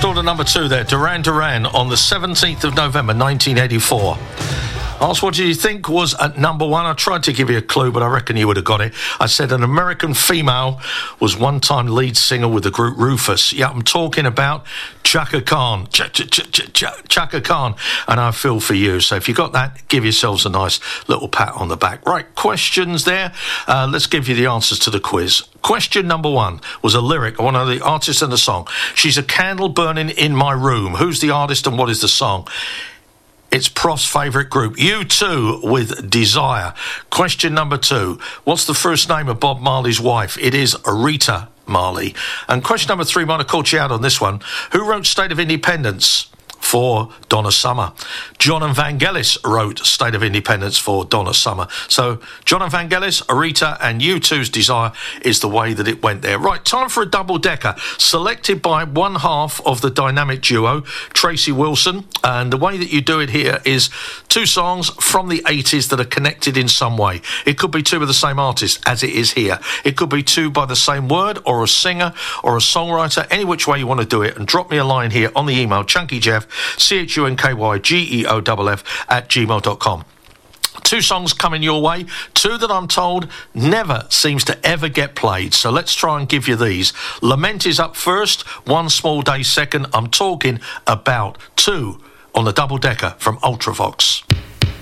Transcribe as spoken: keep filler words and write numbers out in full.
Just order number two there, Duran Duran, on the seventeenth of November, nineteen eighty-four. Asked what do you think was at number one. I tried to give you a clue, but I reckon you would have got it. I said an American female was one-time lead singer with the group Rufus. Yeah, I'm talking about Chaka Khan. Ch- ch- ch- ch- ch- Chaka Khan. And I feel for you. So if you got that, give yourselves a nice little pat on the back. Right, questions there. Uh, let's give you the answers to the quiz. Question number one was a lyric, one of the artists in the song. She's a candle burning in my room. Who's the artist and what is the song? It's Prof's favourite group, U two with Desire. Question number two. What's the first name of Bob Marley's wife? It is Rita Marley. And question number three, might have caught you out on this one. Who wrote State of Independence for Donna Summer? John and Vangelis wrote State of Independence for Donna Summer. So John and Vangelis, Rita, and U two's Desire is the way that it went there. Right, time for a double-decker, selected by one half of the dynamic duo, Tracy Wilson. And the way that you do it here is two songs from the eighties that are connected in some way. It could be two of the same artist, as it is here. It could be two by the same word, or a singer, or a songwriter, any which way you want to do it. And drop me a line here on the email, chunkyjeff, C H U N K Y G E O F F at gmail dot com. Two songs coming your way, two that I'm told never seems to ever get played. So let's try and give you these. Lament is up first, One Small Day second. I'm talking about two on the double-decker from Ultravox.